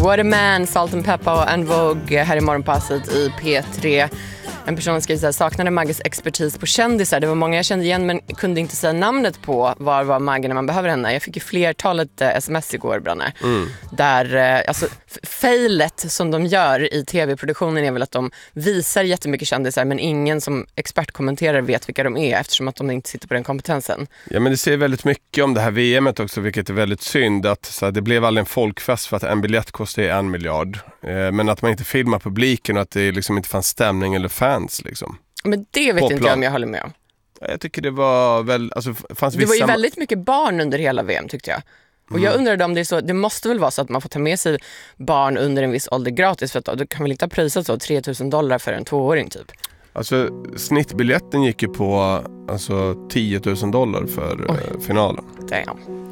What a man, Salt and Pepper och En Vogue här i morgonpasset i P3. En person skrev så här: saknade Magges expertis på kändisar. Det var många jag kände igen men kunde inte säga namnet på var Magge när man behöver henne. Jag fick ju flertalet sms igår, Branne. Där, alltså, failet som de gör i tv-produktionen är väl att de visar jättemycket kändisar men ingen som expertkommenterar vet vilka de är eftersom att de inte sitter på den kompetensen. Ja, men det säger väldigt mycket om det här VMet också, vilket är väldigt synd. Att, så här, det blev aldrig en folkfest för att en biljett kostar 1 miljard. Men att man inte filmar publiken och att det liksom inte fanns stämning eller fans liksom. Men det vet inte jag om jag håller med om. Jag tycker det var väl... Alltså, det var ju väldigt mycket barn under hela VM tyckte jag. Och jag undrade om det är så, det måste väl vara så att man får ta med sig barn under en viss ålder gratis, för att du kan väl inte ha prisat så $3,000 för en 2-åring typ. Alltså snittbiljetten gick ju på alltså $10,000 för finalen. Damn.